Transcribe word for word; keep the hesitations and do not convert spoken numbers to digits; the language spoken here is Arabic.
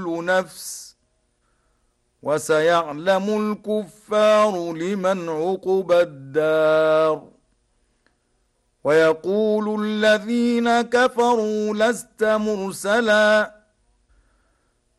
نفس وسيعلم الكفار لمن عقبى الدار ويقول الذين كفروا لست مرسلا